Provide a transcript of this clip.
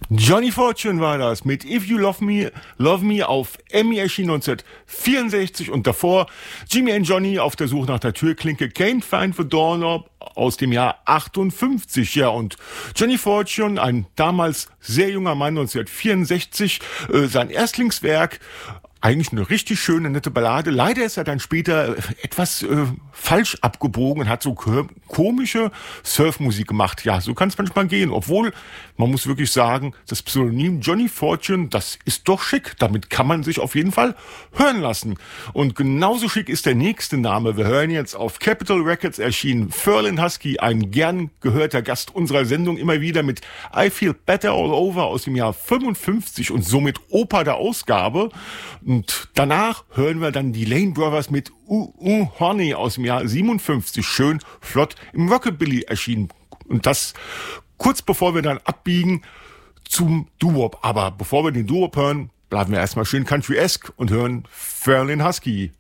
Johnny Fortune war das mit If You Love Me auf EMI erschienen 1964 und davor Jimmy and Johnny auf der Suche nach der Türklinke, Can't Find the Doorknob aus dem Jahr 58. Ja, und Johnny Fortune, ein damals sehr junger Mann, 1964, sein Erstlingswerk. Eigentlich eine richtig schöne, nette Ballade. Leider ist er dann später etwas falsch abgebogen und hat so komische Surfmusik gemacht. Ja, so kann es manchmal gehen. Obwohl, man muss wirklich sagen, das Pseudonym Johnny Fortune, das ist doch schick. Damit kann man sich auf jeden Fall hören lassen. Und genauso schick ist der nächste Name. Wir hören jetzt auf Capitol Records erschienen Ferlin Husky, ein gern gehörter Gast unserer Sendung, immer wieder mit I Feel Better All Over aus dem Jahr 55 und somit Opa der Ausgabe. Und danach hören wir dann die Lane Brothers mit Honey aus dem Jahr 57, schön flott im Rockabilly erschienen. Und das kurz bevor wir dann abbiegen zum Doo-Wop. Aber bevor wir den Doo-Wop hören, bleiben wir erstmal schön country-esque und hören Ferlin Husky.